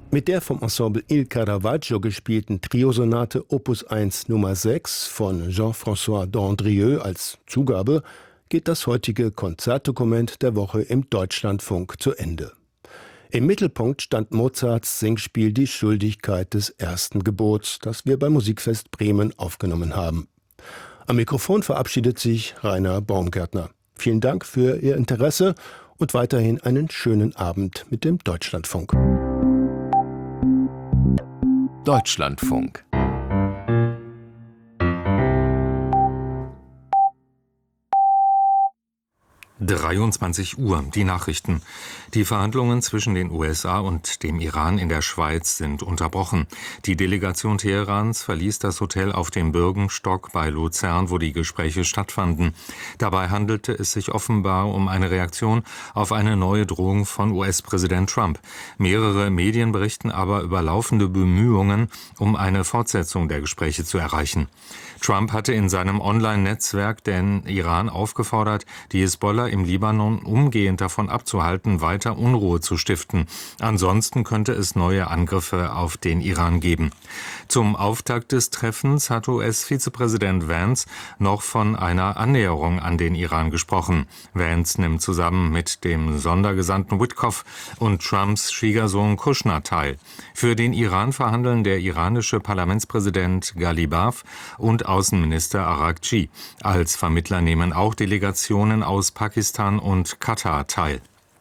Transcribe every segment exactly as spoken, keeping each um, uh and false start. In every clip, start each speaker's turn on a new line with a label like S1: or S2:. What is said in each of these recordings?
S1: Mit der vom Ensemble Il Caravaggio gespielten Triosonate Opus eins Nummer sechs von Jean-François d'Andrieux als Zugabe geht das heutige Konzertdokument der Woche im Deutschlandfunk zu Ende. Im Mittelpunkt stand Mozarts Singspiel Die Schuldigkeit des ersten Gebots, das wir beim Musikfest Bremen aufgenommen haben. Am Mikrofon verabschiedet sich Rainer Baumgärtner. Vielen Dank für Ihr Interesse und weiterhin einen schönen Abend mit dem Deutschlandfunk.
S2: Deutschlandfunk. dreiundzwanzig Uhr, die Nachrichten. Die Verhandlungen zwischen den U S A und dem Iran in der Schweiz sind unterbrochen. Die Delegation Teherans verließ das Hotel auf dem Bürgenstock bei Luzern, wo die Gespräche stattfanden. Dabei handelte es sich offenbar um eine Reaktion auf eine neue Drohung von U S-Präsident Trump. Mehrere Medien berichten aber über laufende Bemühungen, um eine Fortsetzung der Gespräche zu erreichen. Trump hatte in seinem Online-Netzwerk den Iran aufgefordert, die Hisbollah im Libanon umgehend davon abzuhalten, weiter Unruhe zu stiften. Ansonsten könnte es neue Angriffe auf den Iran geben. Zum Auftakt des Treffens hat U S-Vizepräsident Vance noch von einer Annäherung an den Iran gesprochen. Vance nimmt zusammen mit dem Sondergesandten Witkoff und Trumps Schwiegersohn Kushner teil. Für den Iran verhandeln der iranische Parlamentspräsident Ghalibaf und Außenminister Araghchi. Als Vermittler nehmen auch Delegationen aus Pakistan und Katar teil.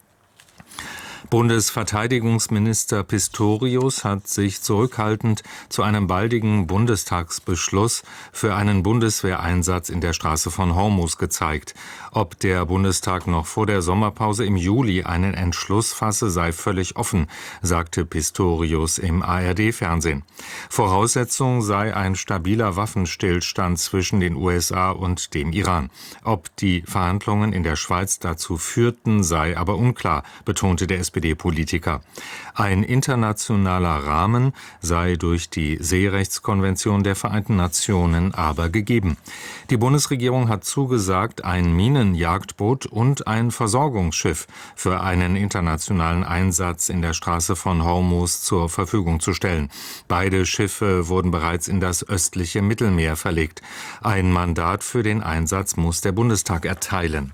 S2: Bundesverteidigungsminister Pistorius hat sich zurückhaltend zu einem baldigen Bundestagsbeschluss für einen Bundeswehreinsatz in der Straße von Hormuz gezeigt. Ob der Bundestag noch vor der Sommerpause im Juli einen Entschluss fasse, sei völlig offen, sagte Pistorius im A R D-Fernsehen. Voraussetzung sei ein stabiler Waffenstillstand zwischen den U S A und dem Iran. Ob die Verhandlungen in der Schweiz dazu führten, sei aber unklar, betonte der S P D-Politiker. Ein internationaler Rahmen sei durch die Seerechtskonvention der Vereinten Nationen aber gegeben. Die Bundesregierung hat zugesagt, ein Minenjagdboot und ein Versorgungsschiff für einen internationalen Einsatz in der Straße von Hormuz zur Verfügung zu stellen. Beide Schiffe wurden bereits in das östliche Mittelmeer verlegt. Ein Mandat für den Einsatz muss der Bundestag erteilen.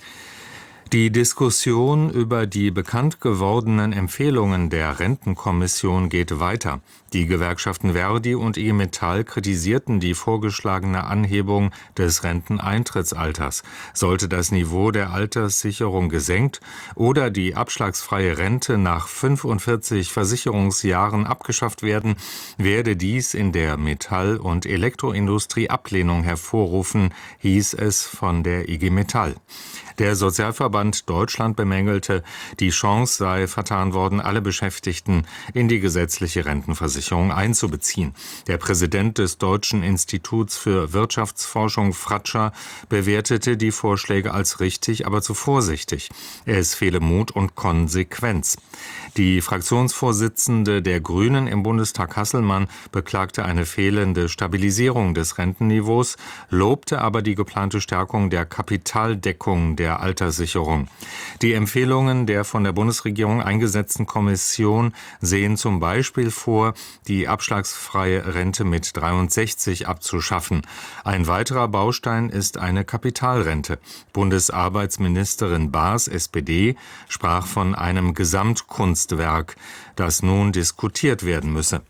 S2: Die Diskussion über die bekannt gewordenen Empfehlungen der Rentenkommission geht weiter. Die Gewerkschaften Verdi und I G Metall kritisierten die vorgeschlagene Anhebung des Renteneintrittsalters. Sollte das Niveau der Alterssicherung gesenkt oder die abschlagsfreie Rente nach fünfundvierzig Versicherungsjahren abgeschafft werden, werde dies in der Metall- und Elektroindustrie Ablehnung hervorrufen, hieß es von der I G Metall. Der Sozialverband Deutschland bemängelte, die Chance sei vertan worden, alle Beschäftigten in die gesetzliche Rentenversicherung einzubeziehen. Der Präsident des Deutschen Instituts für Wirtschaftsforschung Fratscher bewertete die Vorschläge als richtig, aber zu vorsichtig. Es fehle Mut und Konsequenz. Die Fraktionsvorsitzende der Grünen im Bundestag Hasselmann beklagte eine fehlende Stabilisierung des Rentenniveaus, lobte aber die geplante Stärkung der Kapitaldeckung der Alterssicherung. Die Empfehlungen der von der Bundesregierung eingesetzten Kommission sehen zum Beispiel vor, die abschlagsfreie Rente mit dreiundsechzig abzuschaffen. Ein weiterer Baustein ist eine Kapitalrente. Bundesarbeitsministerin Baas, S P D, sprach von einem Gesamtkunstwerk, das nun diskutiert werden müsse.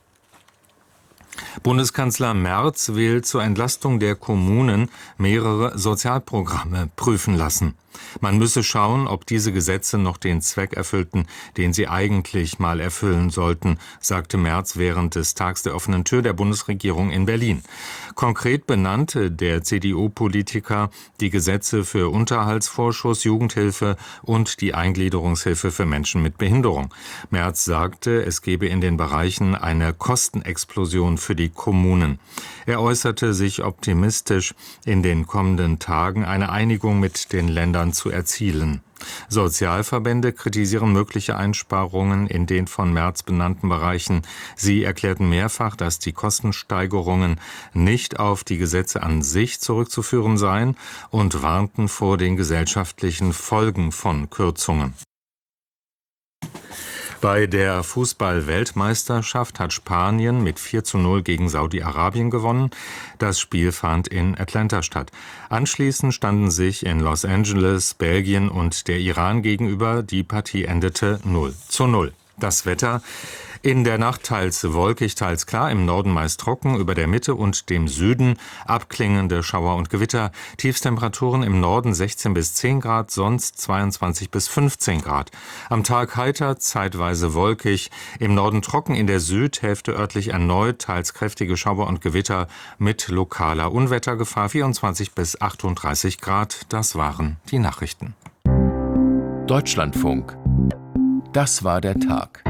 S2: Bundeskanzler Merz will zur Entlastung der Kommunen mehrere Sozialprogramme prüfen lassen. Man müsse schauen, ob diese Gesetze noch den Zweck erfüllten, den sie eigentlich mal erfüllen sollten, sagte Merz während des Tags der offenen Tür der Bundesregierung in Berlin. Konkret benannte der C D U-Politiker die Gesetze für Unterhaltsvorschuss, Jugendhilfe und die Eingliederungshilfe für Menschen mit Behinderung. Merz sagte, es gebe in den Bereichen eine Kostenexplosion für die Kommunen. Er äußerte sich optimistisch, in den kommenden Tagen eine Einigung mit den Ländern zu erzielen. Sozialverbände kritisieren mögliche Einsparungen in den von Merz benannten Bereichen. Sie erklärten mehrfach, dass die Kostensteigerungen nicht auf die Gesetze an sich zurückzuführen seien und warnten vor den gesellschaftlichen Folgen von Kürzungen. Bei der Fußball-Weltmeisterschaft hat Spanien mit vier zu null gegen Saudi-Arabien gewonnen. Das Spiel fand in Atlanta statt. Anschließend standen sich in Los Angeles Belgien und der Iran gegenüber. Die Partie endete null zu null. Das Wetter: in der Nacht teils wolkig, teils klar, im Norden meist trocken, über der Mitte und dem Süden abklingende Schauer und Gewitter. Tiefstemperaturen im Norden sechzehn bis zehn Grad, sonst zweiundzwanzig bis fünfzehn Grad. Am Tag heiter, zeitweise wolkig, im Norden trocken, in der Südhälfte örtlich erneut teils kräftige Schauer und Gewitter mit lokaler Unwettergefahr, vierundzwanzig bis achtunddreißig Grad. Das waren die Nachrichten.
S3: Deutschlandfunk. Das war der Tag.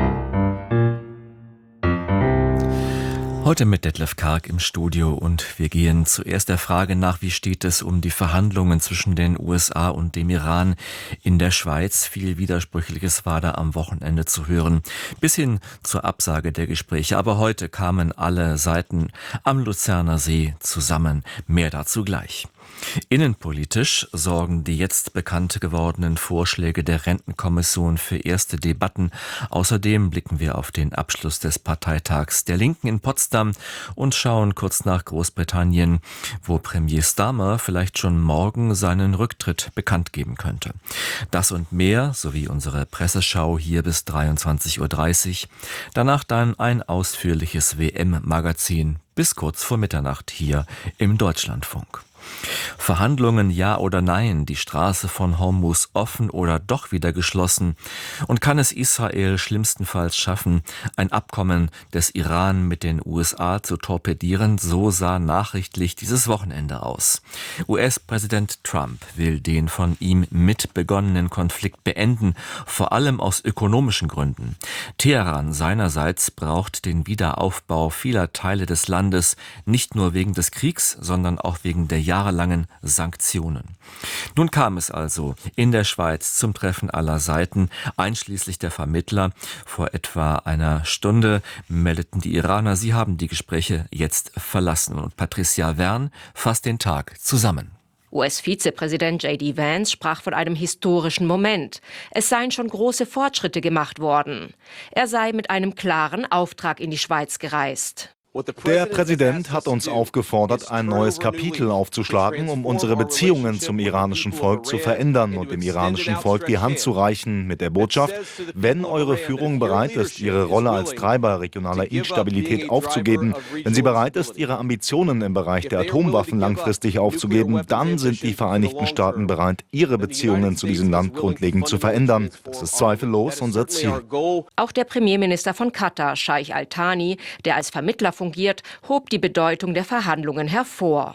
S3: Heute mit Detlef Karg im Studio und wir gehen zuerst der Frage nach, wie steht es um die Verhandlungen zwischen den U S A und dem Iran in der Schweiz. Viel Widersprüchliches war da am Wochenende zu hören, bis hin zur Absage der Gespräche. Aber heute kamen alle Seiten am Luzerner See zusammen. Mehr dazu gleich. Innenpolitisch sorgen die jetzt bekannt gewordenen Vorschläge der Rentenkommission für erste Debatten. Außerdem blicken wir auf den Abschluss des Parteitags der Linken in Potsdam und schauen kurz nach Großbritannien, wo Premier Starmer vielleicht schon morgen seinen Rücktritt bekannt geben könnte. Das und mehr sowie unsere Presseschau hier bis dreiundzwanzig Uhr dreißig. Danach dann ein ausführliches W M-Magazin bis kurz vor Mitternacht hier im Deutschlandfunk. Verhandlungen ja oder nein, die Straße von Hormuz offen oder doch wieder geschlossen? Und kann es Israel schlimmstenfalls schaffen, ein Abkommen des Iran mit den U S A zu torpedieren? So sah nachrichtlich dieses Wochenende aus. U S-Präsident Trump will den von ihm mitbegonnenen Konflikt beenden, vor allem aus ökonomischen Gründen. Teheran seinerseits braucht den Wiederaufbau vieler Teile des Landes, nicht nur wegen des Kriegs, sondern auch wegen der jahrelangen Sanktionen. Nun kam es also in der Schweiz zum Treffen aller Seiten, einschließlich der Vermittler. Vor etwa einer Stunde meldeten die Iraner, sie haben die Gespräche jetzt verlassen. Und Patricia Wern fasst den Tag zusammen.
S4: U S-Vizepräsident J D Vance sprach von einem historischen Moment. Es seien schon große Fortschritte gemacht worden. Er sei mit einem klaren Auftrag in die Schweiz gereist.
S5: Der Präsident hat uns aufgefordert, ein neues Kapitel aufzuschlagen, um unsere Beziehungen zum iranischen Volk zu verändern und dem iranischen Volk die Hand zu reichen mit der Botschaft: Wenn eure Führung bereit ist, ihre Rolle als Treiber regionaler Instabilität aufzugeben, wenn sie bereit ist, ihre Ambitionen im Bereich der Atomwaffen langfristig aufzugeben, dann sind die Vereinigten Staaten bereit, ihre Beziehungen zu diesem Land grundlegend zu verändern. Das ist zweifellos unser Ziel.
S4: Auch der Premierminister von Katar, Scheich Al-Thani, der als Vermittler fungiert, hob die Bedeutung der Verhandlungen hervor.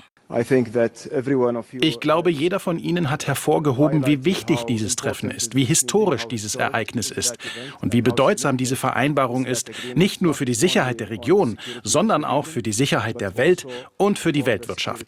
S6: Ich glaube, jeder von Ihnen hat hervorgehoben, wie wichtig dieses Treffen ist, wie historisch dieses Ereignis ist und wie bedeutsam diese Vereinbarung ist, nicht nur für die Sicherheit der Region, sondern auch für die Sicherheit der Welt und für die Weltwirtschaft.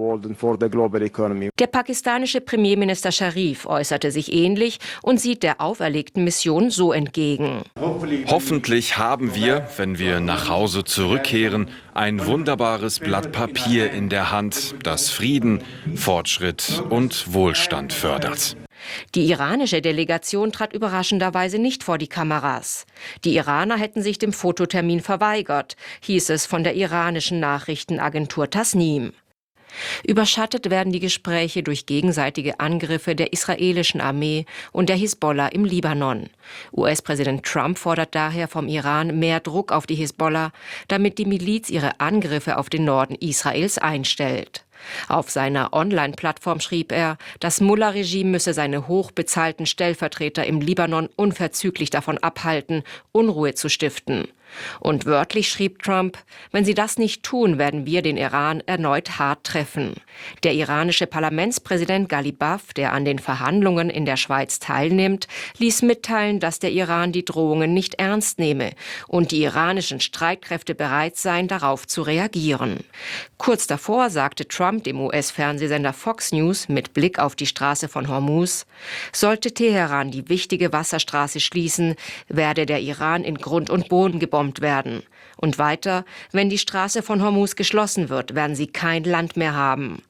S4: Der pakistanische Premierminister Sharif äußerte sich ähnlich und sieht der auferlegten Mission so entgegen.
S7: Hoffentlich haben wir, wenn wir nach Hause zurückkehren, ein wunderbares Blatt Papier in der Hand, das Frieden, Fortschritt und Wohlstand fördert.
S4: Die iranische Delegation trat überraschenderweise nicht vor die Kameras. Die Iraner hätten sich dem Fototermin verweigert, hieß es von der iranischen Nachrichtenagentur Tasnim. Überschattet werden die Gespräche durch gegenseitige Angriffe der israelischen Armee und der Hisbollah im Libanon. U S-Präsident Trump fordert daher vom Iran mehr Druck auf die Hisbollah, damit die Miliz ihre Angriffe auf den Norden Israels einstellt. Auf seiner Online-Plattform schrieb er, das Mullah-Regime müsse seine hochbezahlten Stellvertreter im Libanon unverzüglich davon abhalten, Unruhe zu stiften. Und wörtlich schrieb Trump, wenn sie das nicht tun, werden wir den Iran erneut hart treffen. Der iranische Parlamentspräsident Ghalibaf, der an den Verhandlungen in der Schweiz teilnimmt, ließ mitteilen, dass der Iran die Drohungen nicht ernst nehme und die iranischen Streitkräfte bereit seien, darauf zu reagieren. Kurz davor sagte Trump dem U S-Fernsehsender Fox News mit Blick auf die Straße von Hormuz, sollte Teheran die wichtige Wasserstraße schließen, werde der Iran in Grund und Boden gebombt werden. Und weiter, wenn die Straße von Hormuz geschlossen wird, werden sie kein Land mehr haben.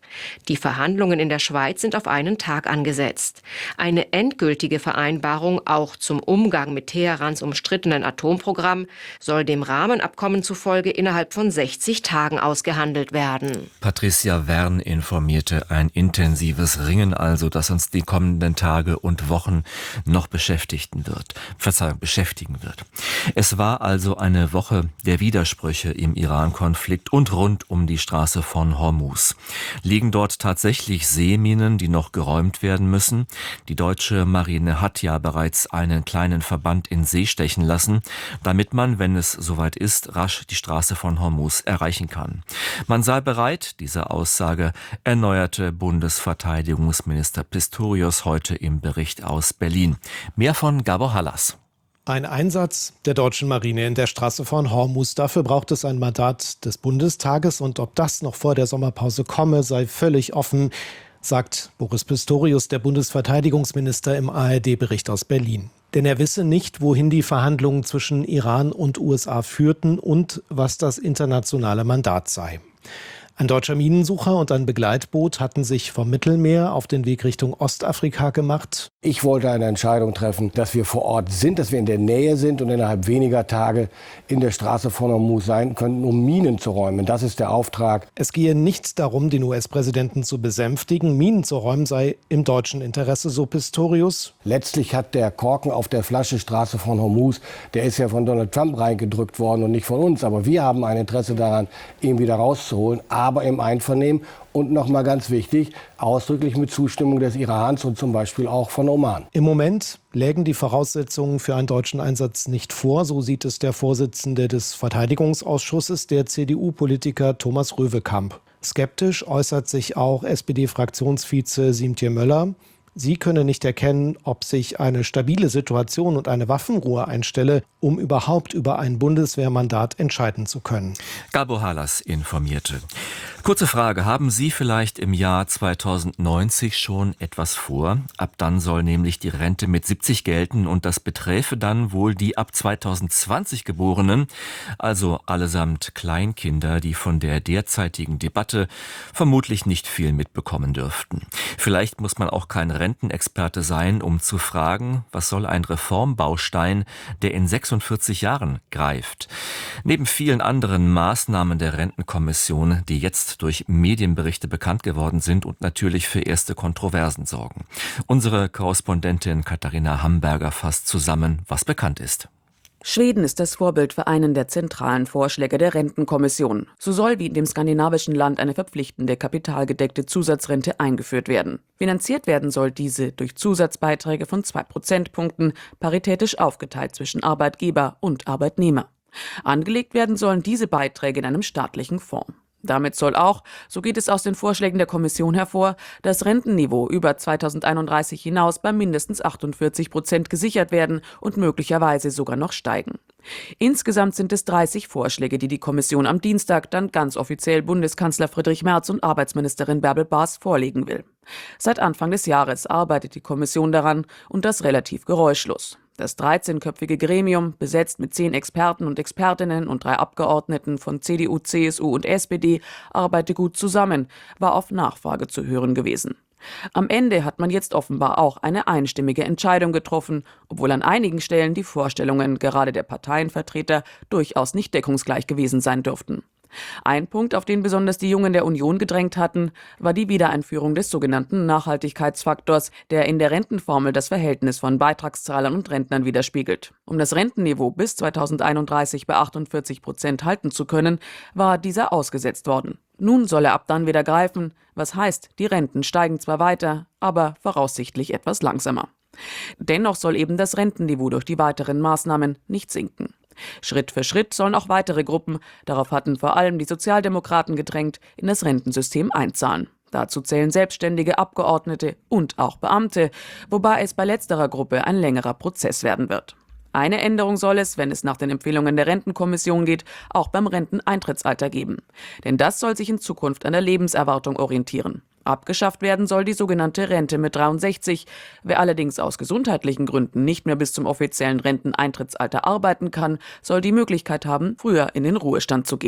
S4: Die Verhandlungen in der Schweiz sind auf einen Tag angesetzt. Eine endgültige Vereinbarung auch zum Umgang mit Teherans umstrittenen Atomprogramm soll dem Rahmenabkommen zufolge innerhalb von sechzig Tagen ausgehandelt werden.
S3: Patricia Wern informierte. Ein intensives Ringen also, das uns die kommenden Tage und Wochen noch beschäftigen wird. Verzeihung, beschäftigen wird. Es war also eine Woche der Widersprüche im Iran-Konflikt und rund um die Straße von Hormuz. Liegen dort tatsächlich Seeminen, die noch geräumt werden müssen? Die deutsche Marine hat ja bereits einen kleinen Verband in See stechen lassen, damit man, wenn es soweit ist, rasch die Straße von Hormuz erreichen kann. Man sei bereit, diese Aussage erneuerte Bundesverteidigungsminister Pistorius heute im Bericht aus Berlin. Mehr von Gabor Hallas.
S8: Ein Einsatz der deutschen Marine in der Straße von Hormuz. Dafür braucht es ein Mandat des Bundestages. Und ob das noch vor der Sommerpause komme, sei völlig offen, sagt Boris Pistorius, der Bundesverteidigungsminister, im A R D-Bericht aus Berlin. Denn er wisse nicht, wohin die Verhandlungen zwischen Iran und U S A führten und was das internationale Mandat sei. Ein deutscher Minensucher und ein Begleitboot hatten sich vom Mittelmeer auf den Weg Richtung Ostafrika gemacht.
S9: Ich wollte eine Entscheidung treffen, dass wir vor Ort sind, dass wir in der Nähe sind und innerhalb weniger Tage in der Straße von Hormuz sein könnten, um Minen zu räumen. Das ist der Auftrag.
S8: Es gehe nicht darum, den U S-Präsidenten zu besänftigen. Minen zu räumen sei im deutschen Interesse, so Pistorius.
S9: Letztlich hat der Korken auf der Flasche Straße von Hormuz, der ist ja von Donald Trump reingedrückt worden und nicht von uns. Aber wir haben ein Interesse daran, ihn wieder rauszuholen, aber im Einvernehmen und nochmal ganz wichtig, ausdrücklich mit Zustimmung des Irans und zum Beispiel auch von Oman.
S8: Im Moment lägen die Voraussetzungen für einen deutschen Einsatz nicht vor, so sieht es der Vorsitzende des Verteidigungsausschusses, der C D U-Politiker Thomas Röwekamp. Skeptisch äußert sich auch S P D-Fraktionsvize Siemtje Möller. Sie könne nicht erkennen, ob sich eine stabile Situation und eine Waffenruhe einstelle, um überhaupt über ein Bundeswehrmandat entscheiden zu können.
S3: Gabor Hallas informierte. Kurze Frage, haben Sie vielleicht im Jahr zweitausendneunzig schon etwas vor? Ab dann soll nämlich die Rente mit siebzig gelten und das beträfe dann wohl die ab zweitausendzwanzig Geborenen, also allesamt Kleinkinder, die von der derzeitigen Debatte vermutlich nicht viel mitbekommen dürften. Vielleicht muss man auch kein Rentenexperte sein, um zu fragen, was soll ein Reformbaustein, der in sechsundvierzig Jahren greift? Neben vielen anderen Maßnahmen der Rentenkommission, die jetzt durch Medienberichte bekannt geworden sind und natürlich für erste Kontroversen sorgen. Unsere Korrespondentin Katharina Hamburger fasst zusammen, was bekannt ist.
S10: Schweden ist das Vorbild für einen der zentralen Vorschläge der Rentenkommission. So soll wie in dem skandinavischen Land eine verpflichtende kapitalgedeckte Zusatzrente eingeführt werden. Finanziert werden soll diese durch Zusatzbeiträge von zwei Prozentpunkten, paritätisch aufgeteilt zwischen Arbeitgeber und Arbeitnehmer. Angelegt werden sollen diese Beiträge in einem staatlichen Fonds. Damit soll auch, so geht es aus den Vorschlägen der Kommission hervor, das Rentenniveau über zweitausendeinunddreißig hinaus bei mindestens achtundvierzig Prozent gesichert werden und möglicherweise sogar noch steigen. Insgesamt sind es dreißig Vorschläge, die die Kommission am Dienstag dann ganz offiziell Bundeskanzler Friedrich Merz und Arbeitsministerin Bärbel Baas vorlegen will. Seit Anfang des Jahres arbeitet die Kommission daran und das relativ geräuschlos. Das dreizehnköpfige Gremium, besetzt mit zehn Experten und Expertinnen und drei Abgeordneten von C D U, C S U und S P D, arbeite gut zusammen, war auf Nachfrage zu hören gewesen. Am Ende hat man jetzt offenbar auch eine einstimmige Entscheidung getroffen, obwohl an einigen Stellen die Vorstellungen gerade der Parteienvertreter durchaus nicht deckungsgleich gewesen sein dürften. Ein Punkt, auf den besonders die Jungen der Union gedrängt hatten, war die Wiedereinführung des sogenannten Nachhaltigkeitsfaktors, der in der Rentenformel das Verhältnis von Beitragszahlern und Rentnern widerspiegelt. Um das Rentenniveau bis zweitausendeinunddreißig bei achtundvierzig Prozent halten zu können, war dieser ausgesetzt worden. Nun soll er ab dann wieder greifen, was heißt, die Renten steigen zwar weiter, aber voraussichtlich etwas langsamer. Dennoch soll eben das Rentenniveau durch die weiteren Maßnahmen nicht sinken. Schritt für Schritt sollen auch weitere Gruppen, darauf hatten vor allem die Sozialdemokraten gedrängt, in das Rentensystem einzahlen. Dazu zählen Selbstständige, Abgeordnete und auch Beamte, wobei es bei letzterer Gruppe ein längerer Prozess werden wird. Eine Änderung soll es, wenn es nach den Empfehlungen der Rentenkommission geht, auch beim Renteneintrittsalter geben. Denn das soll sich in Zukunft an der Lebenserwartung orientieren. Abgeschafft werden soll die sogenannte Rente mit dreiundsechzig. Wer allerdings aus gesundheitlichen Gründen nicht mehr bis zum offiziellen Renteneintrittsalter arbeiten kann, soll die Möglichkeit haben, früher in den Ruhestand zu gehen.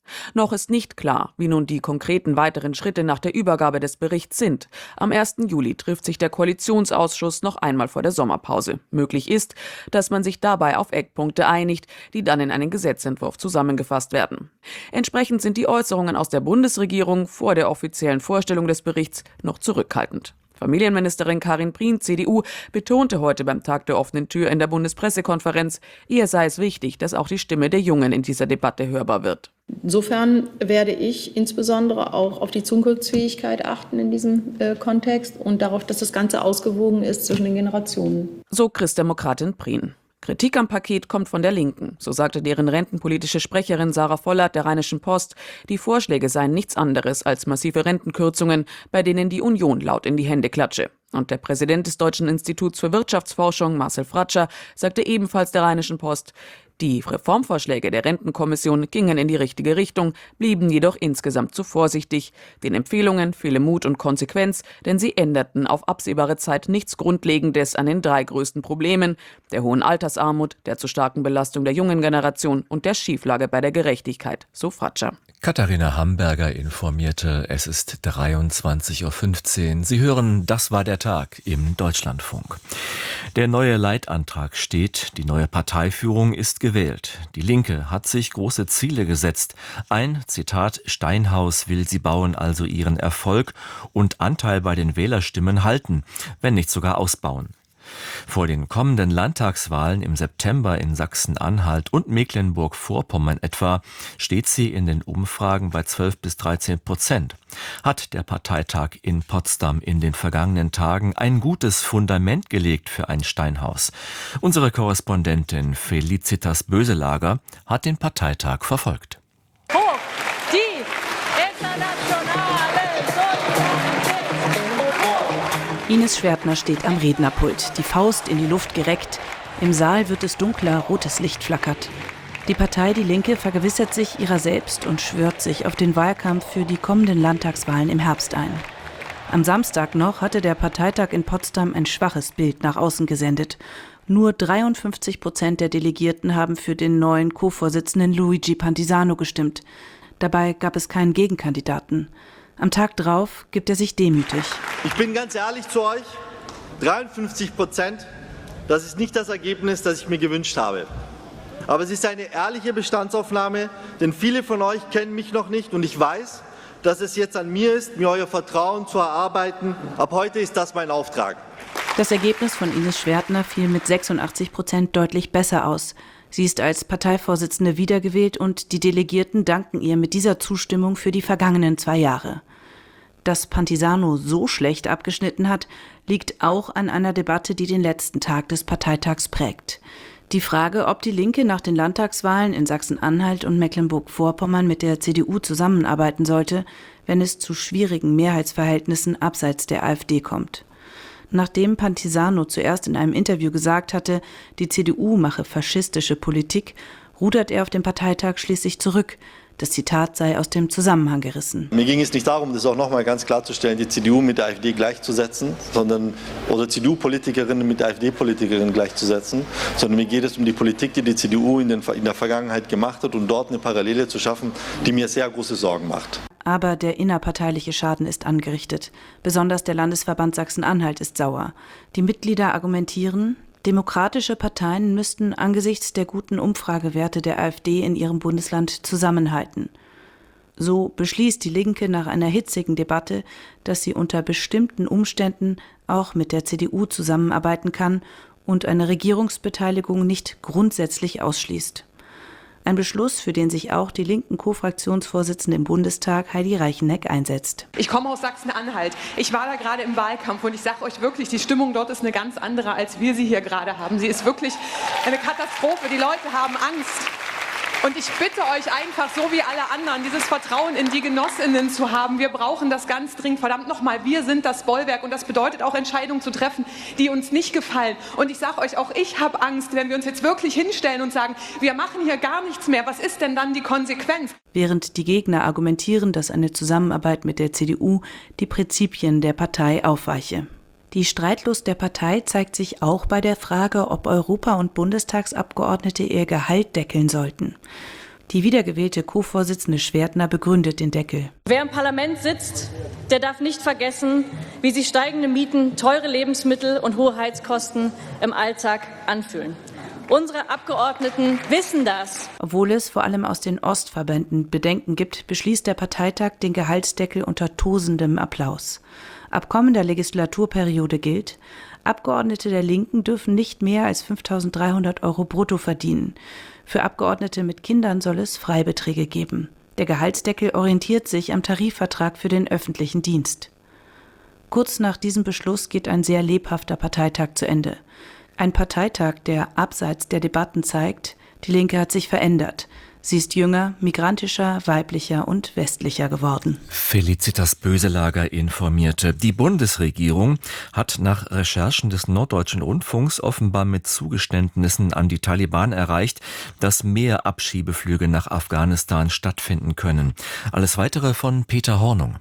S10: Noch ist nicht klar, wie nun die konkreten weiteren Schritte nach der Übergabe des Berichts sind. Am ersten Juli trifft sich der Koalitionsausschuss noch einmal vor der Sommerpause. Möglich ist, dass man sich dabei auf Eckpunkte einigt, die dann in einen Gesetzentwurf zusammengefasst werden. Entsprechend sind die Äußerungen aus der Bundesregierung vor der offiziellen Vorstellung des Berichts noch zurückhaltend. Familienministerin Karin Prien, C D U, betonte heute beim Tag der offenen Tür in der Bundespressekonferenz, ihr sei es wichtig, dass auch die Stimme der Jungen in dieser Debatte hörbar wird.
S11: Insofern werde ich insbesondere auch auf die Zukunftsfähigkeit achten in diesem äh, Kontext und darauf, dass das Ganze ausgewogen ist zwischen den Generationen.
S10: So Christdemokratin Prien. Kritik am Paket kommt von der Linken. So sagte deren rentenpolitische Sprecherin Sarah Vollert der Rheinischen Post, die Vorschläge seien nichts anderes als massive Rentenkürzungen, bei denen die Union laut in die Hände klatsche. Und der Präsident des Deutschen Instituts für Wirtschaftsforschung, Marcel Fratscher, sagte ebenfalls der Rheinischen Post, die Reformvorschläge der Rentenkommission gingen in die richtige Richtung, blieben jedoch insgesamt zu vorsichtig. Den Empfehlungen fehle Mut und Konsequenz, denn sie änderten auf absehbare Zeit nichts Grundlegendes an den drei größten Problemen: der hohen Altersarmut, der zu starken Belastung der jungen Generation und der Schieflage bei der Gerechtigkeit, so Fratscher.
S3: Katharina Hamberger informierte, es ist dreiundzwanzig Uhr fünfzehn. Sie hören, das war der Tag im Deutschlandfunk. Der neue Leitantrag steht, die neue Parteiführung ist gewählt. Die Linke hat sich große Ziele gesetzt. Ein, Zitat, Steinhaus will sie bauen, also ihren Erfolg und Anteil bei den Wählerstimmen halten, wenn nicht sogar ausbauen. Vor den kommenden Landtagswahlen im September in Sachsen-Anhalt und Mecklenburg-Vorpommern etwa steht sie in den Umfragen bei zwölf bis dreizehn Prozent. Hat der Parteitag in Potsdam in den vergangenen Tagen ein gutes Fundament gelegt für ein Steinhaus? Unsere Korrespondentin Felicitas Böselager hat den Parteitag verfolgt.
S12: Hoch die internationale
S13: Ines Schwertner steht am Rednerpult, die Faust in die Luft gereckt. Im Saal wird es dunkler, rotes Licht flackert. Die Partei Die Linke vergewissert sich ihrer selbst und schwört sich auf den Wahlkampf für die kommenden Landtagswahlen im Herbst ein. Am Samstag noch hatte der Parteitag in Potsdam ein schwaches Bild nach außen gesendet. Nur dreiundfünfzig Prozent der Delegierten haben für den neuen Co-Vorsitzenden Luigi Pantisano gestimmt. Dabei gab es keinen Gegenkandidaten. Am Tag drauf gibt er sich demütig.
S14: Ich bin ganz ehrlich zu euch, dreiundfünfzig Prozent, das ist nicht das Ergebnis, das ich mir gewünscht habe. Aber es ist eine ehrliche Bestandsaufnahme, denn viele von euch kennen mich noch nicht und ich weiß, dass es jetzt an mir ist, mir euer Vertrauen zu erarbeiten. Ab heute ist das mein Auftrag.
S13: Das Ergebnis von Ines Schwertner fiel mit sechsundachtzig Prozent deutlich besser aus. Sie ist als Parteivorsitzende wiedergewählt und die Delegierten danken ihr mit dieser Zustimmung für die vergangenen zwei Jahre. Dass Pantisano so schlecht abgeschnitten hat, liegt auch an einer Debatte, die den letzten Tag des Parteitags prägt. Die Frage, ob die Linke nach den Landtagswahlen in Sachsen-Anhalt und Mecklenburg-Vorpommern mit der C D U zusammenarbeiten sollte, wenn es zu schwierigen Mehrheitsverhältnissen abseits der AfD kommt. Nachdem Pantisano zuerst in einem Interview gesagt hatte, die C D U mache faschistische Politik, rudert er auf dem Parteitag schließlich zurück. Das Zitat sei aus dem Zusammenhang gerissen.
S14: Mir ging es nicht darum, das auch noch mal ganz klarzustellen, die C D U mit der AfD gleichzusetzen, sondern oder C D U-Politikerinnen mit AfD-Politikerinnen gleichzusetzen, sondern mir geht es um die Politik, die die C D U in, den, in der Vergangenheit gemacht hat und dort eine Parallele zu schaffen, die mir sehr große Sorgen macht.
S13: Aber der innerparteiliche Schaden ist angerichtet. Besonders der Landesverband Sachsen-Anhalt ist sauer. Die Mitglieder argumentieren, demokratische Parteien müssten angesichts der guten Umfragewerte der AfD in ihrem Bundesland zusammenhalten. So beschließt die Linke nach einer hitzigen Debatte, dass sie unter bestimmten Umständen auch mit der C D U zusammenarbeiten kann und eine Regierungsbeteiligung nicht grundsätzlich ausschließt. Ein Beschluss, für den sich auch die linken Co-Fraktionsvorsitzende im Bundestag Heidi Reicheneck einsetzt.
S15: Ich komme aus Sachsen-Anhalt. Ich war da gerade im Wahlkampf und ich sage euch wirklich, die Stimmung dort ist eine ganz andere, als wir sie hier gerade haben. Sie ist wirklich eine Katastrophe. Die Leute haben Angst. Und ich bitte euch einfach, so wie alle anderen, dieses Vertrauen in die Genossinnen zu haben. Wir brauchen das ganz dringend. Verdammt nochmal, wir sind das Bollwerk und das bedeutet auch Entscheidungen zu treffen, die uns nicht gefallen. Und ich sage euch, auch ich habe Angst, wenn wir uns jetzt wirklich hinstellen und sagen, wir machen hier gar nichts mehr. Was ist denn dann die Konsequenz?
S13: Während die Gegner argumentieren, dass eine Zusammenarbeit mit der C D U die Prinzipien der Partei aufweiche. Die Streitlust der Partei zeigt sich auch bei der Frage, ob Europa- und Bundestagsabgeordnete ihr Gehalt deckeln sollten. Die wiedergewählte Co-Vorsitzende Schwertner begründet den Deckel.
S16: Wer im Parlament sitzt, der darf nicht vergessen, wie sich steigende Mieten, teure Lebensmittel und hohe Heizkosten im Alltag anfühlen. Unsere Abgeordneten wissen das.
S13: Obwohl es vor allem aus den Ostverbänden Bedenken gibt, beschließt der Parteitag den Gehaltsdeckel unter tosendem Applaus. Ab kommender Legislaturperiode gilt, Abgeordnete der Linken dürfen nicht mehr als fünftausenddreihundert Euro brutto verdienen. Für Abgeordnete mit Kindern soll es Freibeträge geben. Der Gehaltsdeckel orientiert sich am Tarifvertrag für den öffentlichen Dienst. Kurz nach diesem Beschluss geht ein sehr lebhafter Parteitag zu Ende. Ein Parteitag, der abseits der Debatten zeigt, die Linke hat sich verändert. Sie ist jünger, migrantischer, weiblicher und westlicher geworden.
S3: Felicitas Böselager informierte. Die Bundesregierung hat nach Recherchen des Norddeutschen Rundfunks offenbar mit Zugeständnissen an die Taliban erreicht, dass mehr Abschiebeflüge nach Afghanistan stattfinden können. Alles Weitere von Peter Hornung.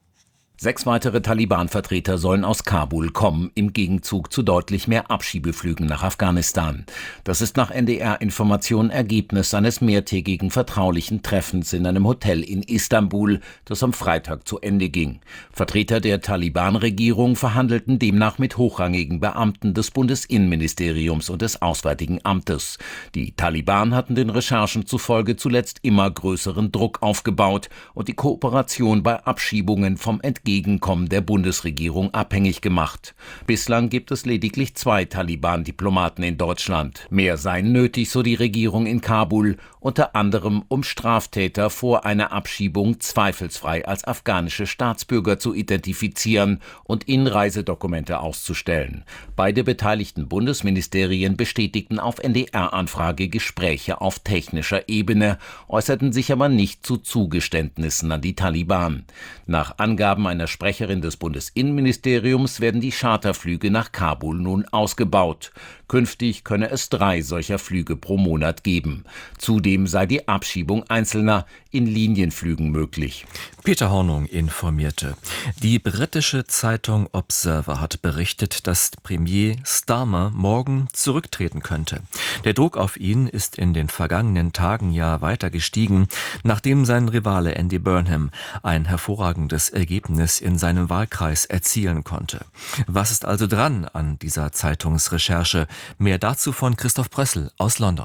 S17: Sechs weitere Taliban-Vertreter sollen aus Kabul kommen, im Gegenzug zu deutlich mehr Abschiebeflügen nach Afghanistan. Das ist nach N D R-Informationen Ergebnis eines mehrtägigen vertraulichen Treffens in einem Hotel in Istanbul, das am Freitag zu Ende ging. Vertreter der Taliban-Regierung verhandelten demnach mit hochrangigen Beamten des Bundesinnenministeriums und des Auswärtigen Amtes. Die Taliban hatten den Recherchen zufolge zuletzt immer größeren Druck aufgebaut und die Kooperation bei Abschiebungen vom Entgegenkommen Entgegenkommen der Bundesregierung abhängig gemacht. Bislang gibt es lediglich zwei Taliban-Diplomaten in Deutschland. Mehr seien nötig, so die Regierung in Kabul, unter anderem um Straftäter vor einer Abschiebung zweifelsfrei als afghanische Staatsbürger zu identifizieren und ihnen Reisedokumente auszustellen. Beide beteiligten Bundesministerien bestätigten auf N D R-Anfrage Gespräche auf technischer Ebene, äußerten sich aber nicht zu Zugeständnissen an die Taliban. Nach Angaben einer Sprecherin des Bundesinnenministeriums werden die Charterflüge nach Kabul nun ausgebaut. Künftig könne es drei solcher Flüge pro Monat geben. Zudem sei die Abschiebung Einzelner in Linienflügen möglich.
S3: Peter Hornung informierte. Die britische Zeitung Observer hat berichtet, dass Premier Starmer morgen zurücktreten könnte. Der Druck auf ihn ist in den vergangenen Tagen ja weiter gestiegen, nachdem sein Rivale Andy Burnham ein hervorragendes Ergebnis in seinem Wahlkreis erzielen konnte. Was ist also dran an dieser Zeitungsrecherche? Mehr dazu von Christoph Prössl aus London.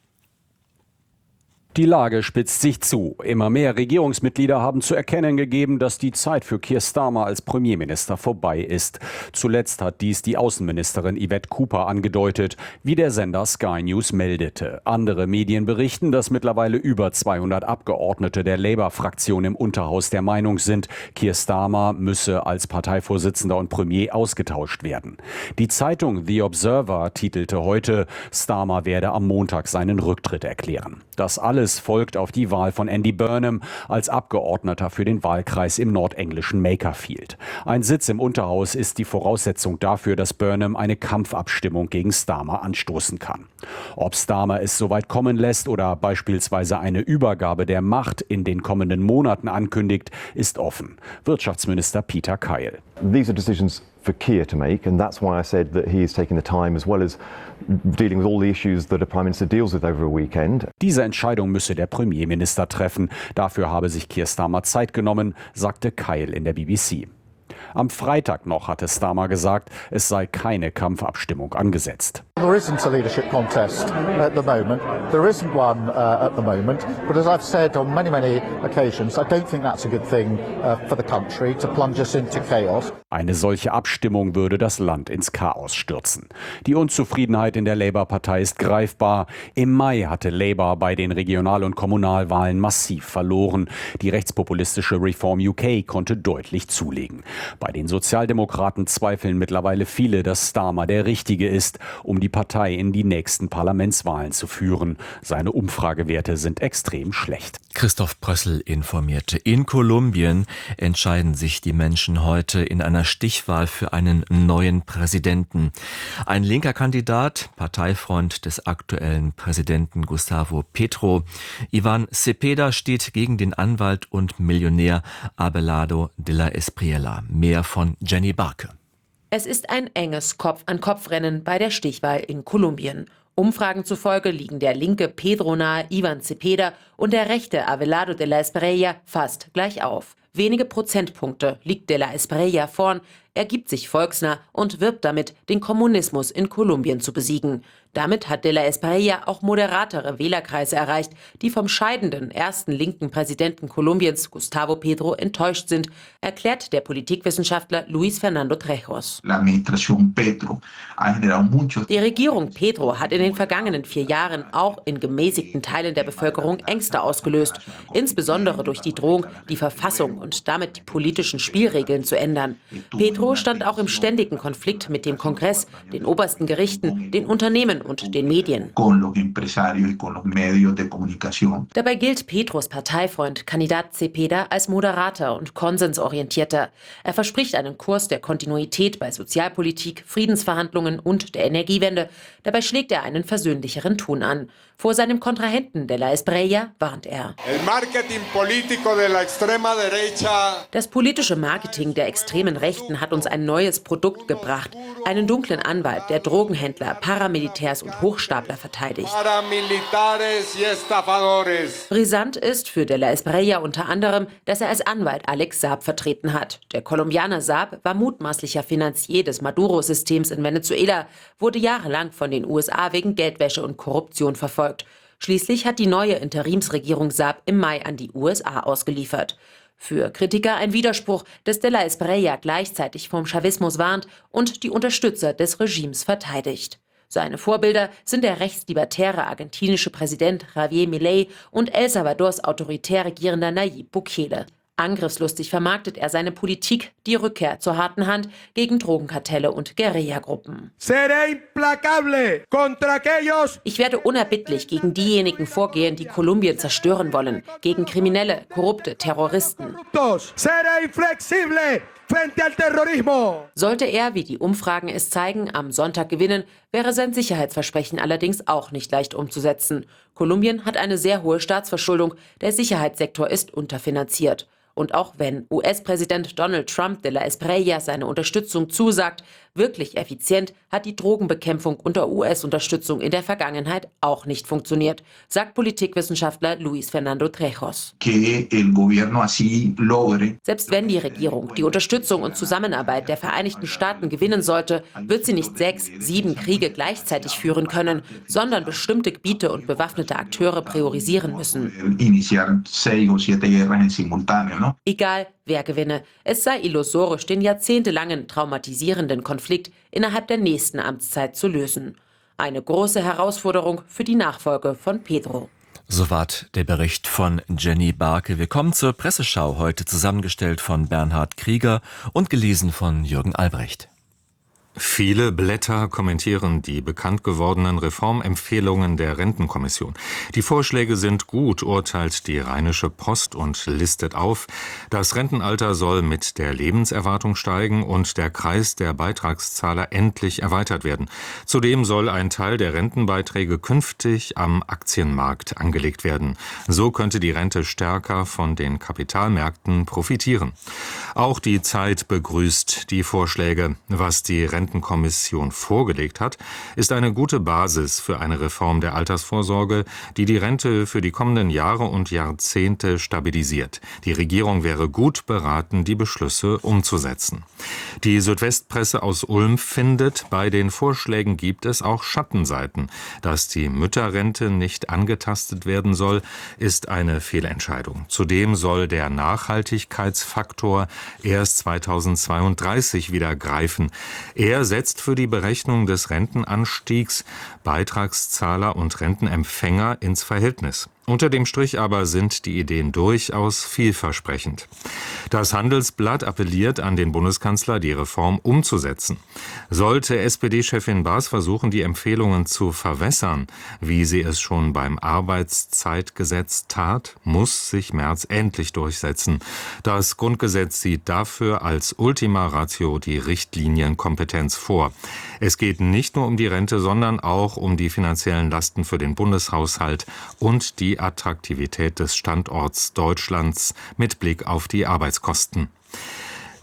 S18: Die Lage spitzt sich zu. Immer mehr Regierungsmitglieder haben zu erkennen gegeben, dass die Zeit für Keir Starmer als Premierminister vorbei ist. Zuletzt hat dies die Außenministerin Yvette Cooper angedeutet, wie der Sender Sky News meldete. Andere Medien berichten, dass mittlerweile über zweihundert Abgeordnete der Labour-Fraktion im Unterhaus der Meinung sind, Keir Starmer müsse als Parteivorsitzender und Premier ausgetauscht werden. Die Zeitung The Observer titelte heute, Starmer werde am Montag seinen Rücktritt erklären. Das alles folgt auf die Wahl von Andy Burnham als Abgeordneter für den Wahlkreis im nordenglischen Makerfield. Ein Sitz im Unterhaus ist die Voraussetzung dafür, dass Burnham eine Kampfabstimmung gegen Starmer anstoßen kann. Ob Starmer es soweit kommen lässt oder beispielsweise eine Übergabe der Macht in den kommenden Monaten ankündigt, ist offen. Wirtschaftsminister Peter Kyle.
S19: These are decisions for Keir to make, and that's why I said that he is taking the time, as well as dealing with all the issues that a Prime Minister deals with over a weekend.
S18: Diese Entscheidung müsse der Premierminister treffen. Dafür habe sich Keir Starmer Zeit genommen, sagte Kyle in der B B C. Am Freitag noch hatte Starmer gesagt, es sei keine Kampfabstimmung angesetzt.
S20: There isn't a leadership contest at the moment. There isn't one uh, at the moment. But as I've said on many, many occasions, I don't think that's a good thing uh, for the country to plunge us into chaos.
S18: Eine solche Abstimmung würde das Land ins Chaos stürzen. Die Unzufriedenheit in der Labour-Partei ist greifbar. Im Mai hatte Labour bei den Regional- und Kommunalwahlen massiv verloren. Die rechtspopulistische Reform U K konnte deutlich zulegen. Bei den Sozialdemokraten zweifeln mittlerweile viele, dass Starmer der Richtige ist, um die Partei in die nächsten Parlamentswahlen zu führen. Seine Umfragewerte sind extrem schlecht.
S3: Christoph Prössl informierte. In Kolumbien entscheiden sich die Menschen heute in einer Stichwahl für einen neuen Präsidenten. Ein linker Kandidat, Parteifreund des aktuellen Präsidenten Gustavo Petro, Ivan Cepeda, steht gegen den Anwalt und Millionär Abelardo de la Espriella. Mehr von Jenny Barke.
S21: Es ist ein enges Kopf-an-Kopf-Rennen bei der Stichwahl in Kolumbien. Umfragen zufolge liegen der linke Pedro-nahe Ivan Cepeda und der rechte Abelardo de la Espriella fast gleich auf. Wenige Prozentpunkte liegt de la Espriella vorn. Er gibt sich volksnah und wirbt damit, den Kommunismus in Kolumbien zu besiegen. Damit hat de la Espriella auch moderatere Wählerkreise erreicht, die vom scheidenden ersten linken Präsidenten Kolumbiens, Gustavo Petro, enttäuscht sind, erklärt der Politikwissenschaftler Luis Fernando Trejos. Die Regierung Petro hat in den vergangenen vier Jahren auch in gemäßigten Teilen der Bevölkerung Ängste ausgelöst, insbesondere durch die Drohung, die Verfassung und damit die politischen Spielregeln zu ändern. Petro stand auch im ständigen Konflikt mit dem Kongress, den obersten Gerichten, den Unternehmen und den Medien. Dabei gilt Petros Parteifreund, Kandidat Cepeda, als moderater und konsensorientierter. Er verspricht einen Kurs der Kontinuität bei Sozialpolitik, Friedensverhandlungen und der Energiewende. Dabei schlägt er einen versöhnlicheren Ton an. Vor seinem Kontrahenten de la Espriella warnt er. Das politische Marketing der extremen Rechten hat uns ein neues Produkt gebracht. Einen dunklen Anwalt, der Drogenhändler, Paramilitärs und Hochstapler verteidigt. Brisant ist für de la Espriella unter anderem, dass er als Anwalt Alex Saab vertreten hat. Der Kolumbianer Saab war mutmaßlicher Finanzier des Maduro-Systems in Venezuela, wurde jahrelang von den U S A wegen Geldwäsche und Korruption verfolgt. Schließlich hat die neue Interimsregierung Saab im Mai an die U S A ausgeliefert. Für Kritiker ein Widerspruch, dass de la Espriella gleichzeitig vom Chavismus warnt und die Unterstützer des Regimes verteidigt. Seine Vorbilder sind der rechtslibertäre argentinische Präsident Javier Milei und El Salvadors autoritär regierender Nayib Bukele. Angriffslustig vermarktet er seine Politik, die Rückkehr zur harten Hand gegen Drogenkartelle und Guerillagruppen. Ich werde unerbittlich gegen diejenigen vorgehen, die Kolumbien zerstören wollen, gegen Kriminelle, korrupte Terroristen. Sollte er, wie die Umfragen es zeigen, am Sonntag gewinnen, wäre sein Sicherheitsversprechen allerdings auch nicht leicht umzusetzen. Kolumbien hat eine sehr hohe Staatsverschuldung, der Sicherheitssektor ist unterfinanziert. Und auch wenn U S-Präsident Donald Trump de la Espriella seine Unterstützung zusagt, wirklich effizient hat die Drogenbekämpfung unter U S-Unterstützung in der Vergangenheit auch nicht funktioniert, sagt Politikwissenschaftler Luis Fernando Trejos. Selbst wenn die Regierung die Unterstützung und Zusammenarbeit der Vereinigten Staaten gewinnen sollte, wird sie nicht sechs, sieben Kriege gleichzeitig führen können, sondern bestimmte Gebiete und bewaffnete Akteure priorisieren müssen. Egal, wer gewinne, es sei illusorisch, den jahrzehntelangen traumatisierenden Konflikt innerhalb der nächsten Amtszeit zu lösen. Eine große Herausforderung für die Nachfolge von Pedro.
S3: Soweit der Bericht von Jenny Barke. Wir kommen zur Presseschau, heute zusammengestellt von Bernhard Krieger und gelesen von Jürgen Albrecht.
S2: Viele Blätter kommentieren die bekannt gewordenen Reformempfehlungen der Rentenkommission. Die Vorschläge sind gut, urteilt die Rheinische Post und listet auf, das Rentenalter soll mit der Lebenserwartung steigen und der Kreis der Beitragszahler endlich erweitert werden. Zudem soll ein Teil der Rentenbeiträge künftig am Aktienmarkt angelegt werden. So könnte die Rente stärker von den Kapitalmärkten profitieren. Auch die Zeit begrüßt die Vorschläge. Was die Rentenkommission vorgelegt hat, ist eine gute Basis für eine Reform der Altersvorsorge, die die Rente für die kommenden Jahre und Jahrzehnte stabilisiert. Die Regierung wäre gut beraten, die Beschlüsse umzusetzen. Die Südwestpresse aus Ulm findet, bei den Vorschlägen gibt es auch Schattenseiten. Dass die Mütterrente nicht angetastet werden soll, ist eine Fehlentscheidung. Zudem soll der Nachhaltigkeitsfaktor erst zweitausendzweiunddreißig wieder greifen. Er setzt für die Berechnung des Rentenanstiegs Beitragszahler und Rentenempfänger ins Verhältnis. Unter dem Strich aber sind die Ideen durchaus vielversprechend. Das Handelsblatt appelliert an den Bundeskanzler, die Reform umzusetzen. Sollte S P D-Chefin Baas versuchen, die Empfehlungen zu verwässern, wie sie es schon beim Arbeitszeitgesetz tat, muss sich Merz endlich durchsetzen. Das Grundgesetz sieht dafür als Ultima Ratio die Richtlinienkompetenz vor. Es geht nicht nur um die Rente, sondern auch um die finanziellen Lasten für den Bundeshaushalt und die Attraktivität des Standorts Deutschlands mit Blick auf die Arbeitskosten.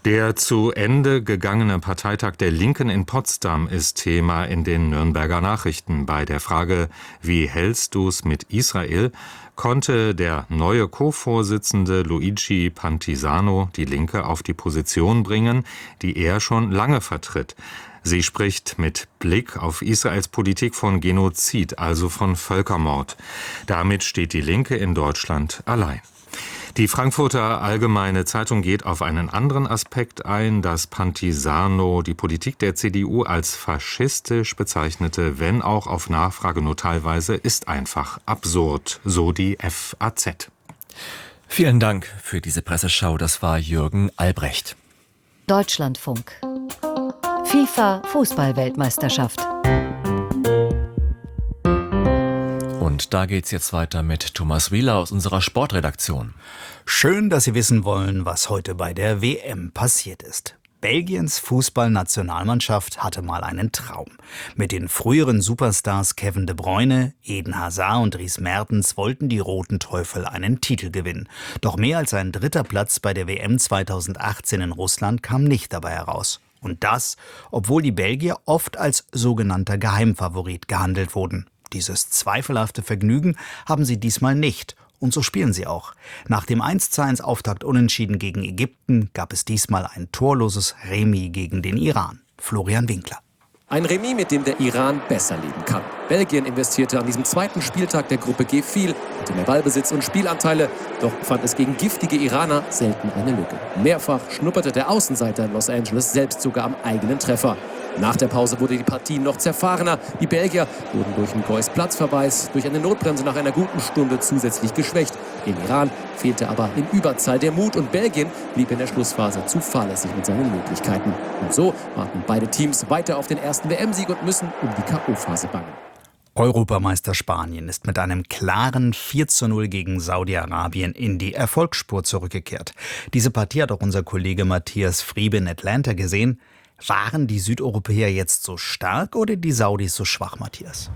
S2: Der zu Ende gegangene Parteitag der Linken in Potsdam ist Thema in den Nürnberger Nachrichten. Bei der Frage, wie hältst du's mit Israel, konnte der neue Co-Vorsitzende Luigi Pantisano die Linke auf die Position bringen, die er schon lange vertritt. Sie spricht mit Blick auf Israels Politik von Genozid, also von Völkermord. Damit steht die Linke in Deutschland allein. Die Frankfurter Allgemeine Zeitung geht auf einen anderen Aspekt ein, dass Pantisano die Politik der C D U als faschistisch bezeichnete, wenn auch auf Nachfrage nur teilweise, ist einfach absurd, so die F A Z.
S3: Vielen Dank für diese Presseschau, das war Jürgen Albrecht.
S1: Deutschlandfunk. FIFA Fußball-Weltmeisterschaft.
S3: Und da geht's jetzt weiter mit Thomas Wieler aus unserer Sportredaktion.
S22: Schön, dass Sie wissen wollen, was heute bei der W M passiert ist. Belgiens Fußballnationalmannschaft hatte mal einen Traum. Mit den früheren Superstars Kevin De Bruyne, Eden Hazard und Dries Mertens wollten die Roten Teufel einen Titel gewinnen. Doch mehr als ein dritter Platz bei der W M zweitausendachtzehn in Russland kam nicht dabei heraus. Und das, obwohl die Belgier oft als sogenannter Geheimfavorit gehandelt wurden. Dieses zweifelhafte Vergnügen haben sie diesmal nicht. Und so spielen sie auch. Nach dem eins zu eins Auftakt-Unentschieden gegen Ägypten gab es diesmal ein torloses Remis gegen den Iran. Florian Winkler.
S23: Ein Remis, mit dem der Iran besser leben kann. Belgien investierte an diesem zweiten Spieltag der Gruppe G viel, hatte mehr Ballbesitz und Spielanteile, doch fand es gegen giftige Iraner selten eine Lücke. Mehrfach schnupperte der Außenseiter in Los Angeles selbst sogar am eigenen Treffer. Nach der Pause wurde die Partie noch zerfahrener. Die Belgier wurden durch einen Goys Platzverweis, durch eine Notbremse nach einer guten Stunde zusätzlich geschwächt. Dem Iran fehlte aber in Überzahl der Mut und Belgien blieb in der Schlussphase zu fahrlässig mit seinen Möglichkeiten. Und so warten beide Teams weiter auf den ersten W M-Sieg und müssen um die K O-Phase bangen.
S22: Europameister Spanien ist mit einem klaren vier zu null gegen Saudi-Arabien in die Erfolgsspur zurückgekehrt. Diese Partie hat auch unser Kollege Matthias Friebe in Atlanta gesehen. Waren die Südeuropäer jetzt so stark oder die Saudis so schwach, Matthias?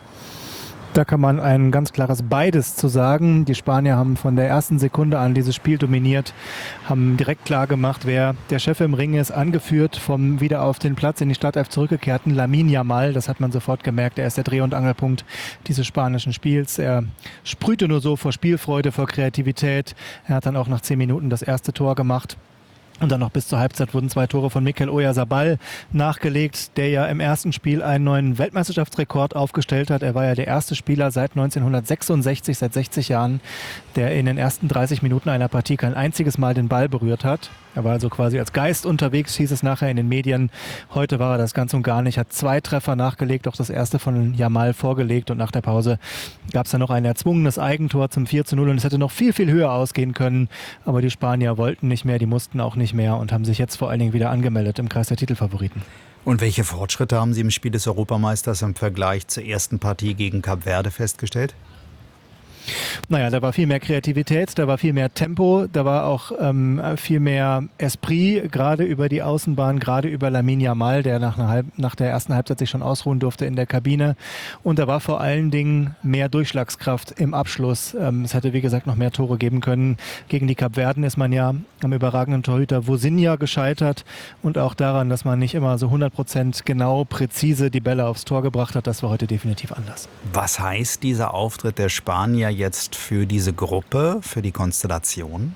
S24: Da kann man ein ganz klares Beides zu sagen. Die Spanier haben von der ersten Sekunde an dieses Spiel dominiert, haben direkt klar gemacht, wer der Chef im Ring ist, angeführt vom wieder auf den Platz in die Startelf zurückgekehrten Lamine Yamal. Das hat man sofort gemerkt. Er ist der Dreh- und Angelpunkt dieses spanischen Spiels. Er sprühte nur so vor Spielfreude, vor Kreativität. Er hat dann auch nach zehn Minuten das erste Tor gemacht. Und dann noch bis zur Halbzeit wurden zwei Tore von Mikel Oyarzabal nachgelegt, der ja im ersten Spiel einen neuen Weltmeisterschaftsrekord aufgestellt hat. Er war ja der erste Spieler seit neunzehnhundertsechsundsechzig, seit sechzig Jahren, der in den ersten dreißig Minuten einer Partie kein einziges Mal den Ball berührt hat. Er war also quasi als Geist unterwegs, hieß es nachher in den Medien. Heute war er das ganz und gar nicht, hat zwei Treffer nachgelegt, auch das erste von Yamal vorgelegt. Und nach der Pause gab es dann noch ein erzwungenes Eigentor zum vier zu null. Und es hätte noch viel, viel höher ausgehen können. Aber die Spanier wollten nicht mehr, die mussten auch nicht mehr und haben sich jetzt vor allen Dingen wieder angemeldet im Kreis der Titelfavoriten.
S22: Und welche Fortschritte haben Sie im Spiel des Europameisters im Vergleich zur ersten Partie gegen Kap Verde festgestellt?
S24: Naja, da war viel mehr Kreativität, da war viel mehr Tempo, da war auch ähm, viel mehr Esprit, gerade über die Außenbahn, gerade über Lamine Yamal, der nach, einer Halb- nach der ersten Halbzeit sich schon ausruhen durfte in der Kabine. Und da war vor allen Dingen mehr Durchschlagskraft im Abschluss. Ähm, es hätte, wie gesagt, noch mehr Tore geben können. Gegen die Kapverden ist man ja am überragenden Torhüter Vozinha gescheitert und auch daran, dass man nicht immer so hundert Prozent genau, präzise die Bälle aufs Tor gebracht hat. Das war heute definitiv anders.
S22: Was heißt dieser Auftritt der Spanier jetzt für diese Gruppe, für die Konstellation?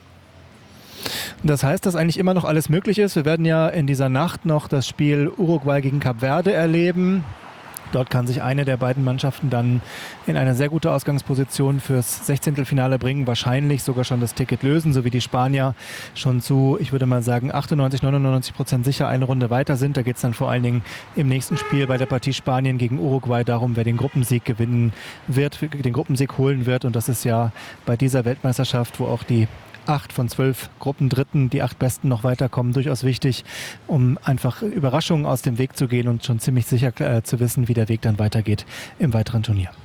S24: Das heißt, dass eigentlich immer noch alles möglich ist. Wir werden ja in dieser Nacht noch das Spiel Uruguay gegen Kap Verde erleben. Dort kann sich eine der beiden Mannschaften dann in eine sehr gute Ausgangsposition fürs Sechzehntelfinale bringen, wahrscheinlich sogar schon das Ticket lösen, so wie die Spanier schon zu, ich würde mal sagen, achtundneunzig, neunundneunzig Prozent sicher eine Runde weiter sind. Da geht es dann vor allen Dingen im nächsten Spiel bei der Partie Spanien gegen Uruguay darum, wer den Gruppensieg gewinnen wird, den Gruppensieg holen wird. Und das ist ja bei dieser Weltmeisterschaft, wo auch die acht von zwölf Gruppendritten, die acht Besten noch weiterkommen, durchaus wichtig, um einfach Überraschungen aus dem Weg zu gehen und schon ziemlich sicher äh, zu wissen, wie der Weg dann weitergeht im weiteren Turnier.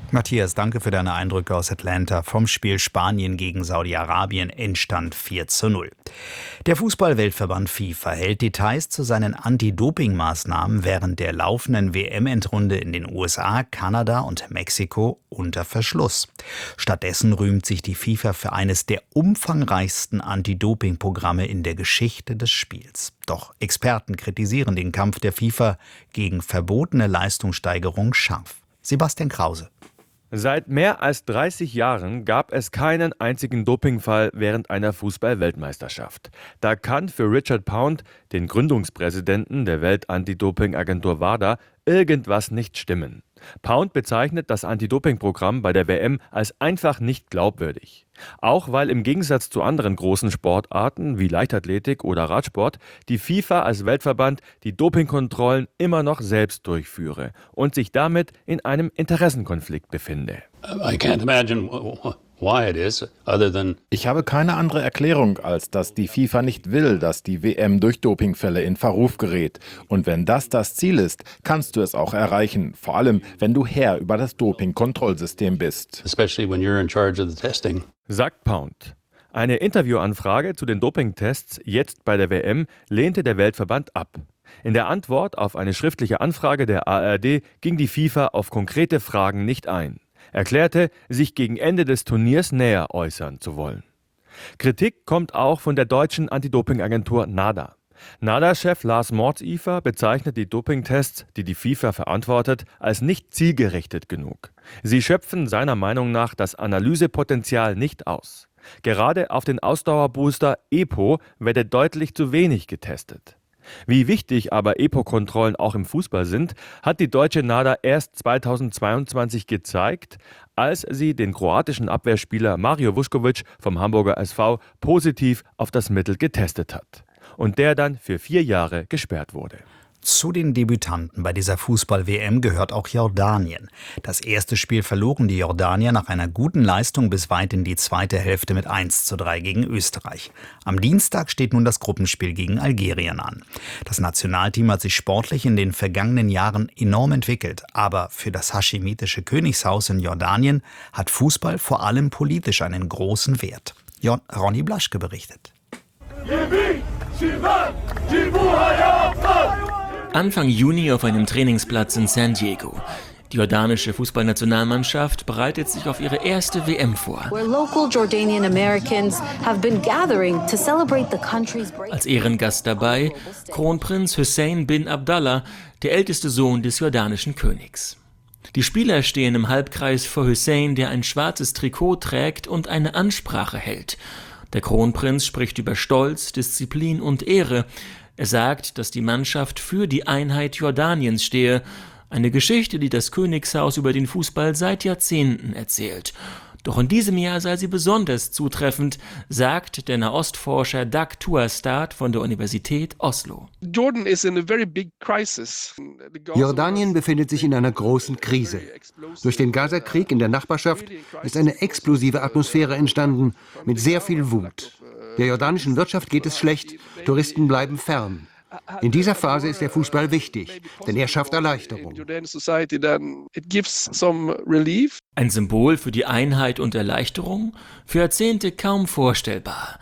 S22: Matthias, danke für deine Eindrücke aus Atlanta vom Spiel Spanien gegen Saudi-Arabien, Endstand vier zu null. Der Fußball-Weltverband FIFA hält Details zu seinen Anti-Doping-Maßnahmen während der laufenden W M-Endrunde in den U S A, Kanada und Mexiko unter Verschluss. Stattdessen rühmt sich die FIFA für eines der umfangreichsten Anti-Doping-Programme in der Geschichte des Spiels. Doch Experten kritisieren den Kampf der FIFA gegen verbotene Leistungssteigerung scharf. Sebastian Krause.
S4: Seit mehr als dreißig Jahren gab es keinen einzigen Dopingfall während einer Fußball-Weltmeisterschaft. Da kann für Richard Pound, den Gründungspräsidenten der Welt-Anti-Doping-Agentur WADA, irgendwas nicht stimmen. Pound bezeichnet das Anti-Doping-Programm bei der W M als einfach nicht glaubwürdig. Auch weil im Gegensatz zu anderen großen Sportarten wie Leichtathletik oder Radsport die FIFA als Weltverband die Dopingkontrollen immer noch selbst durchführe und sich damit in einem Interessenkonflikt befinde.
S5: I can't imagine why it is, other than
S6: Ich habe keine andere Erklärung, als dass die FIFA nicht will, dass die W M durch Dopingfälle in Verruf gerät. Und wenn das das Ziel ist, kannst du es auch erreichen. Vor allem, wenn du Herr über das Doping-Kontrollsystem bist.
S5: especially when you're in charge of the testing.
S4: Sagt Pound. Eine Interviewanfrage zu den Dopingtests jetzt bei der W M lehnte der Weltverband ab. In der Antwort auf eine schriftliche Anfrage der A R D ging die FIFA auf konkrete Fragen nicht ein, erklärte, sich gegen Ende des Turniers näher äußern zu wollen. Kritik kommt auch von der deutschen Anti-Doping-Agentur NADA. NADA-Chef Lars Mordsiefer bezeichnet die Dopingtests, die die FIFA verantwortet, als nicht zielgerichtet genug. Sie schöpfen seiner Meinung nach das Analysepotenzial nicht aus. Gerade auf den Ausdauerbooster EPO werde deutlich zu wenig getestet. Wie wichtig aber EPO-Kontrollen auch im Fußball sind, hat die deutsche NADA erst zweitausendzweiundzwanzig gezeigt, als sie den kroatischen Abwehrspieler Mario Vuskovic vom Hamburger S V positiv auf das Mittel getestet hat und der dann für vier Jahre gesperrt wurde.
S22: Zu den Debütanten bei dieser Fußball-W M gehört auch Jordanien. Das erste Spiel verloren die Jordanier nach einer guten Leistung bis weit in die zweite Hälfte mit eins zu drei gegen Österreich. Am Dienstag steht nun das Gruppenspiel gegen Algerien an. Das Nationalteam hat sich sportlich in den vergangenen Jahren enorm entwickelt. Aber für das haschimitische Königshaus in Jordanien hat Fußball vor allem politisch einen großen Wert. Jon- Ronny Blaschke berichtet.
S7: Anfang Juni auf einem Trainingsplatz in San Diego. Die jordanische Fußballnationalmannschaft bereitet sich auf ihre erste W M vor. Als Ehrengast dabei Kronprinz Hussein bin Abdallah, der älteste Sohn des jordanischen Königs. Die Spieler stehen im Halbkreis vor Hussein, der ein schwarzes Trikot trägt und eine Ansprache hält. Der Kronprinz spricht über Stolz, Disziplin und Ehre. Er sagt, dass die Mannschaft für die Einheit Jordaniens stehe. Eine Geschichte, die das Königshaus über den Fußball seit Jahrzehnten erzählt. Doch in diesem Jahr sei sie besonders zutreffend, sagt der Nahostforscher Dag Tuastad von der Universität Oslo.
S25: Jordanien befindet sich in einer großen Krise. Durch den Gaza-Krieg in der Nachbarschaft ist eine explosive Atmosphäre entstanden mit sehr viel Wut. Der jordanischen Wirtschaft geht es schlecht, Touristen bleiben fern. In dieser Phase ist der Fußball wichtig, denn er schafft Erleichterung.
S7: Ein Symbol für die Einheit und Erleichterung? Für Jahrzehnte kaum vorstellbar.